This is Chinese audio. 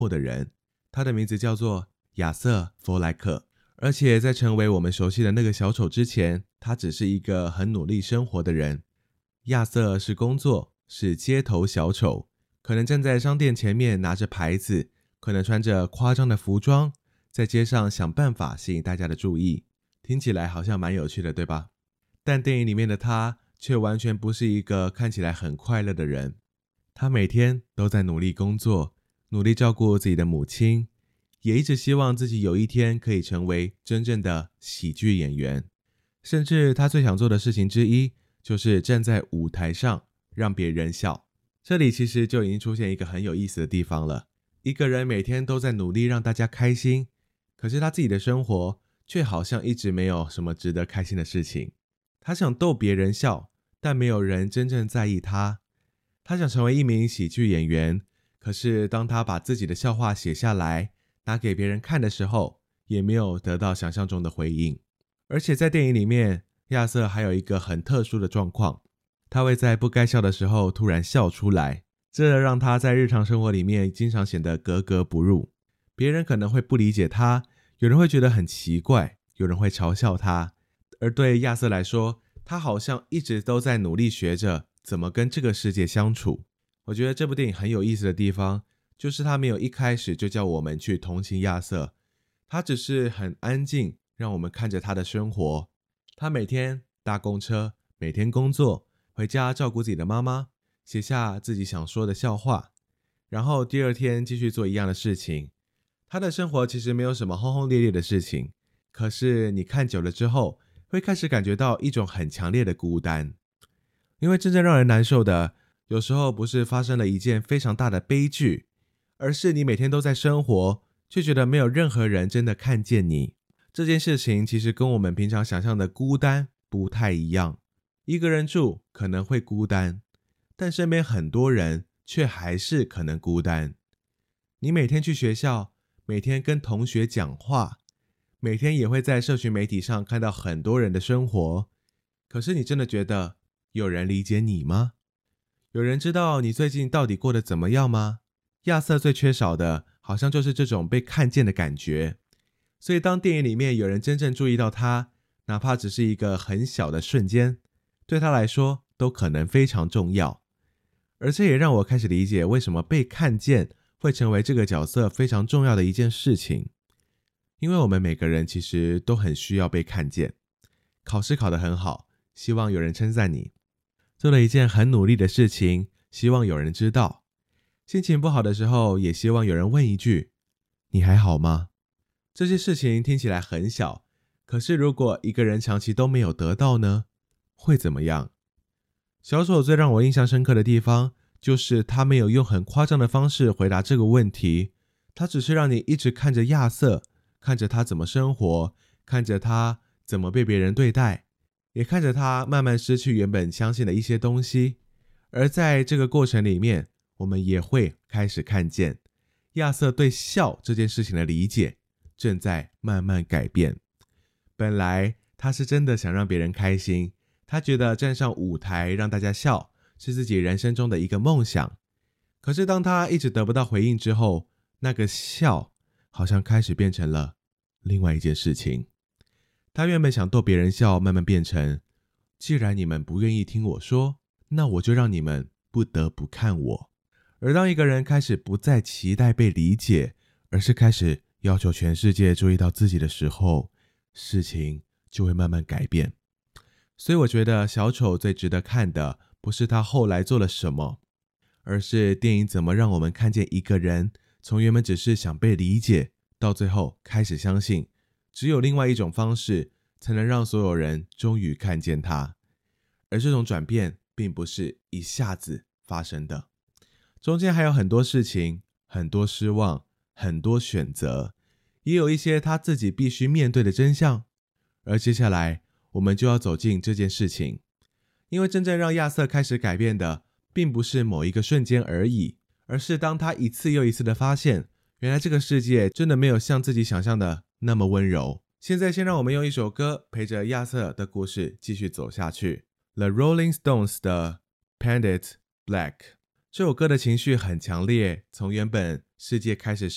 活的人，他的名字叫做亚瑟·弗莱克。而且在成为我们熟悉的那个小丑之前，他只是一个很努力生活的人。亚瑟是工作，是街头小丑，可能站在商店前面拿着牌子，可能穿着夸张的服装，在街上想办法吸引大家的注意。听起来好像蛮有趣的，对吧？但电影里面的他却完全不是一个看起来很快乐的人。他每天都在努力工作，努力照顾自己的母亲，也一直希望自己有一天可以成为真正的喜剧演员。甚至他最想做的事情之一，就是站在舞台上让别人笑。这里其实就已经出现一个很有意思的地方了。一个人每天都在努力让大家开心，可是他自己的生活却好像一直没有什么值得开心的事情。他想逗别人笑，但没有人真正在意他。他想成为一名喜剧演员，可是当他把自己的笑话写下来，拿给别人看的时候，也没有得到想象中的回应。而且在电影里面，亚瑟还有一个很特殊的状况，他会在不该笑的时候突然笑出来，这让他在日常生活里面经常显得格格不入。别人可能会不理解他，有人会觉得很奇怪，有人会嘲笑他。而对亚瑟来说，他好像一直都在努力学着怎么跟这个世界相处。我觉得这部电影很有意思的地方，就是他没有一开始就叫我们去同情亚瑟，他只是很安静，让我们看着他的生活。他每天搭公车，每天工作，回家照顾自己的妈妈，写下自己想说的笑话，然后第二天继续做一样的事情。他的生活其实没有什么轰轰烈烈的事情，可是你看久了之后，会开始感觉到一种很强烈的孤单。因为真正让人难受的，有时候不是发生了一件非常大的悲剧，而是你每天都在生活，却觉得没有任何人真的看见你。这件事情其实跟我们平常想象的孤单不太一样。一个人住可能会孤单，但身边很多人却还是可能孤单。你每天去学校，每天跟同学讲话，每天也会在社群媒体上看到很多人的生活，可是你真的觉得有人理解你吗？有人知道你最近到底过得怎么样吗？亚瑟最缺少的好像就是这种被看见的感觉。所以当电影里面有人真正注意到他，哪怕只是一个很小的瞬间，对他来说都可能非常重要。而这也让我开始理解为什么被看见会成为这个角色非常重要的一件事情。因为我们每个人其实都很需要被看见。考试考得很好，希望有人称赞你；做了一件很努力的事情，希望有人知道；心情不好的时候，也希望有人问一句：你还好吗？这些事情听起来很小，可是如果一个人长期都没有得到呢，会怎么样？小丑最让我印象深刻的地方，就是他没有用很夸张的方式回答这个问题，他只是让你一直看着亚瑟，看着他怎么生活，看着他怎么被别人对待，也看着他慢慢失去原本相信的一些东西。而在这个过程里面，我们也会开始看见亚瑟对笑这件事情的理解正在慢慢改变。本来他是真的想让别人开心，他觉得站上舞台让大家笑是自己人生中的一个梦想。可是当他一直得不到回应之后，那个笑好像开始变成了另外一件事情。他原本想逗别人笑，慢慢变成既然你们不愿意听我说，那我就让你们不得不看我。而当一个人开始不再期待被理解，而是开始要求全世界注意到自己的时候，事情就会慢慢改变。所以我觉得小丑最值得看的不是他后来做了什么，而是电影怎么让我们看见一个人从原本只是想被理解，到最后开始相信只有另外一种方式才能让所有人终于看见他。而这种转变并不是一下子发生的，中间还有很多事情，很多失望，很多选择，也有一些他自己必须面对的真相。而接下来我们就要走进这件事情，因为真正让亚瑟开始改变的并不是某一个瞬间而已，而是当他一次又一次的发现，原来这个世界真的没有像自己想象的那么温柔。现在先让我们用一首歌陪着亚瑟的故事继续走下去， The Rolling Stones 的 Paint It Black。 这首歌的情绪很强烈，从原本世界开始